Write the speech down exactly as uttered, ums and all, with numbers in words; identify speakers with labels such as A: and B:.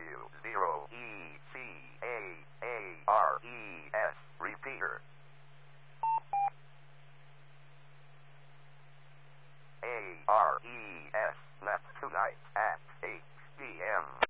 A: W zero E C A A R E S. Repeater. A R E S. That's tonight at eight p m